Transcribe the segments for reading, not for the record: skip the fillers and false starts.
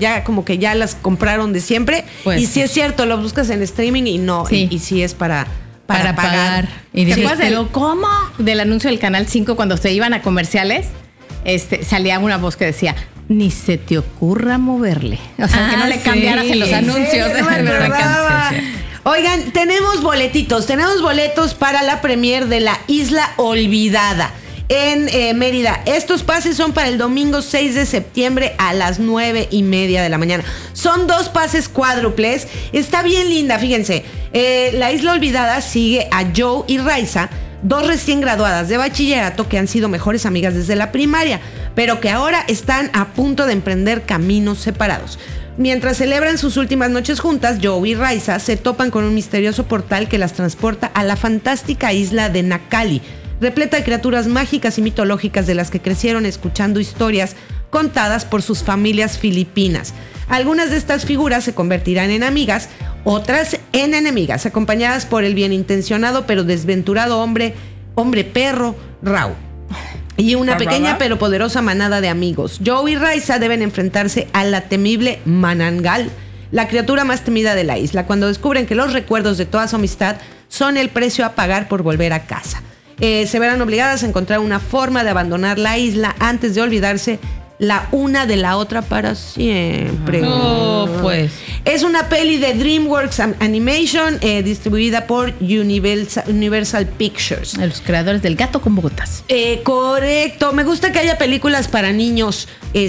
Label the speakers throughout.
Speaker 1: ya como que ya las compraron de siempre.
Speaker 2: Pues,
Speaker 1: y sí es cierto, lo buscas en streaming y no,
Speaker 2: sí.
Speaker 1: y sí es para pagar.
Speaker 2: Y dices,
Speaker 3: acuerdas
Speaker 2: pero ¿cómo?
Speaker 3: Del anuncio del Canal 5 cuando se iban a comerciales, salía una voz que decía, ni se te ocurra moverle. O sea, que no le cambiaras en los anuncios.
Speaker 1: Sí, me acordaba. Oigan, tenemos boletos para la premier de La Isla Olvidada en Mérida. Estos pases son para el domingo 6 de septiembre a las 9:30 de la mañana. Son 2 pases cuádruples. Está bien linda, fíjense. La Isla Olvidada sigue a Joe y Raiza, 2 recién graduadas de bachillerato que han sido mejores amigas desde la primaria, pero que ahora están a punto de emprender caminos separados. Mientras celebran sus últimas noches juntas, Joe y Raiza se topan con un misterioso portal que las transporta a la fantástica isla de Nacali, repleta de criaturas mágicas y mitológicas de las que crecieron escuchando historias contadas por sus familias filipinas. Algunas de estas figuras se convertirán en amigas, otras en enemigas, acompañadas por el bienintencionado pero desventurado hombre perro, Rao, y una pequeña pero poderosa manada de amigos. Joe y Raiza deben enfrentarse a la temible Manangal, la criatura más temida de la isla, cuando descubren que los recuerdos de toda su amistad son el precio a pagar por volver a casa. Se verán obligadas a encontrar una forma de abandonar la isla antes de olvidarse la una de la otra para siempre.
Speaker 2: No, pues.
Speaker 1: Es una peli de DreamWorks Animation, distribuida por Universal Pictures.
Speaker 2: De los creadores del Gato con Botas.
Speaker 1: Correcto. Me gusta que haya películas para niños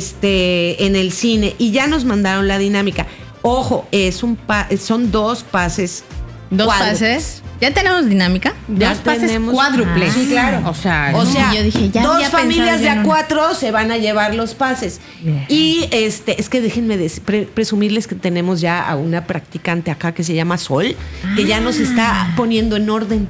Speaker 1: en el cine. Y ya nos mandaron la dinámica. Ojo, son 2 pases.
Speaker 2: 2 pases. ¿Ya tenemos dinámica?
Speaker 3: 2 pases cuádruples.
Speaker 1: Sí, claro.
Speaker 3: O sea,
Speaker 2: yo dije, ya
Speaker 1: 2
Speaker 2: había
Speaker 1: familias de
Speaker 2: pensado
Speaker 1: a 4 se van a llevar los pases.
Speaker 2: Bien.
Speaker 1: Y es que déjenme presumirles que tenemos ya a una practicante acá que se llama Sol, que ya nos está poniendo en orden.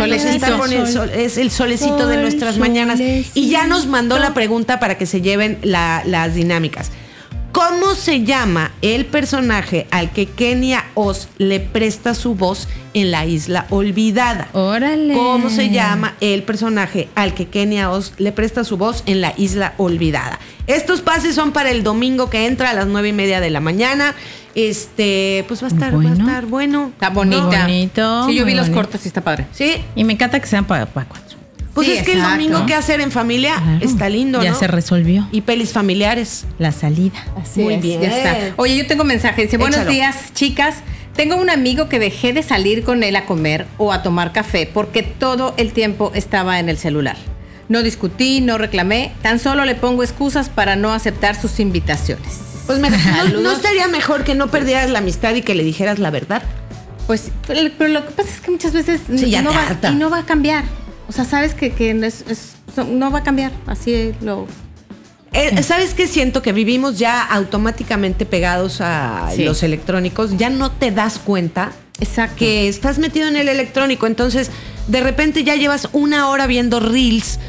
Speaker 1: Es el solecito de nuestras mañanas. Y ya nos mandó la pregunta para que se lleven las dinámicas. ¿Cómo se llama el personaje al que Kenia Oz le presta su voz en La Isla Olvidada?
Speaker 2: Órale.
Speaker 1: ¿Cómo se llama el personaje al que Kenia Oz le presta su voz en La Isla Olvidada? Estos pases son para el domingo que entra a las 9:30 de la mañana. Pues va a estar bueno.
Speaker 3: Está bonita.
Speaker 2: Bonito.
Speaker 3: Sí, yo vi
Speaker 2: muy
Speaker 3: los
Speaker 2: bonito.
Speaker 3: cortos y está padre.
Speaker 1: Sí.
Speaker 2: Y me encanta que sean para 4.
Speaker 1: Pues
Speaker 3: Sí,
Speaker 1: es que
Speaker 3: exacto.
Speaker 1: el domingo que hacer en familia está lindo,
Speaker 2: Ya
Speaker 1: ¿no?
Speaker 2: se resolvió.
Speaker 1: Y pelis familiares.
Speaker 2: La salida.
Speaker 1: Muy bien.
Speaker 3: Ya está. Oye, yo tengo mensaje. Dice, buenos
Speaker 1: Échalo.
Speaker 3: días, chicas. Tengo un amigo que dejé de salir con él a comer o a tomar café porque todo el tiempo estaba en el celular. No discutí, no reclamé, tan solo le pongo excusas para no aceptar sus invitaciones.
Speaker 1: Pues mira, ¿no estaría mejor que no perdieras la amistad y que le dijeras la verdad?
Speaker 3: Pues, pero lo que pasa es que muchas veces
Speaker 1: Sí, ya
Speaker 3: no
Speaker 1: te
Speaker 3: va,
Speaker 1: harta.
Speaker 3: y no va a cambiar. O sea, sabes que no va a cambiar. Así lo...
Speaker 1: ¿Sabes qué? Siento que vivimos ya automáticamente pegados a
Speaker 3: Sí.
Speaker 1: los electrónicos. Ya no te das cuenta
Speaker 3: Exacto.
Speaker 1: que estás metido en el electrónico. Entonces, de repente ya llevas 1 hora viendo reels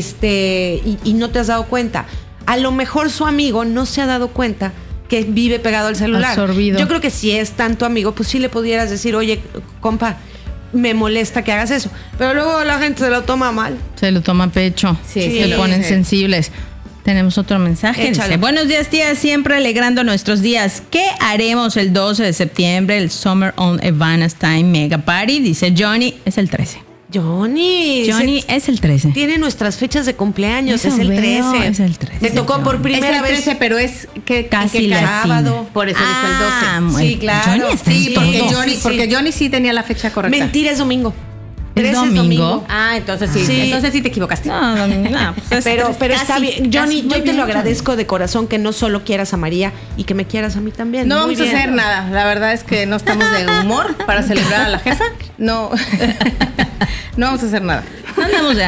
Speaker 1: y no te has dado cuenta. A lo mejor su amigo no se ha dado cuenta que vive pegado al celular.
Speaker 2: Absorbido.
Speaker 1: Yo creo que si es tanto amigo, pues sí le pudieras decir, oye, compa, me molesta que hagas eso. Pero luego la gente se lo toma mal.
Speaker 2: Se lo toma a pecho.
Speaker 3: Sí,
Speaker 2: Se
Speaker 3: sí.
Speaker 2: ponen sensibles. Tenemos otro mensaje.
Speaker 1: Échale.
Speaker 2: Dice, buenos días, tías, siempre alegrando nuestros días. ¿Qué haremos el 12 de septiembre, el Summer on Evanas Time Mega Party? Dice Johnny, es el 13.
Speaker 1: Johnny
Speaker 2: Es el 13.
Speaker 1: tiene nuestras fechas de cumpleaños.
Speaker 2: Eso
Speaker 1: es el
Speaker 2: veo,
Speaker 1: 13.
Speaker 2: es el 13.
Speaker 1: Te tocó por
Speaker 3: Es
Speaker 1: primera
Speaker 3: el
Speaker 1: vez.
Speaker 3: 13, pero es que
Speaker 2: Casi
Speaker 3: que
Speaker 2: latina.
Speaker 1: sábado.
Speaker 3: Por eso dijo el 12.
Speaker 2: bueno,
Speaker 1: Sí, claro.
Speaker 2: Johnny está
Speaker 3: Sí,
Speaker 2: en
Speaker 3: porque
Speaker 2: todo.
Speaker 3: Johnny,
Speaker 1: sí.
Speaker 3: porque Johnny sí tenía la fecha correcta.
Speaker 1: Mentira, es domingo.
Speaker 2: ¿Es
Speaker 1: 13
Speaker 2: domingo?
Speaker 3: Ah, entonces sí.
Speaker 1: Sí.
Speaker 3: Entonces sí te equivocaste.
Speaker 2: No, pues
Speaker 1: Pero está
Speaker 2: casi,
Speaker 1: bien. Johnny,
Speaker 2: casi, muy
Speaker 1: yo te
Speaker 2: bien,
Speaker 1: lo
Speaker 2: Johnny.
Speaker 1: agradezco de corazón que no solo quieras a María y que me quieras a mí también.
Speaker 3: No
Speaker 1: Muy
Speaker 3: vamos a
Speaker 1: bien.
Speaker 3: hacer nada. La verdad es que no estamos de humor para celebrar a la jefa. No, no vamos a hacer nada.
Speaker 2: No andamos de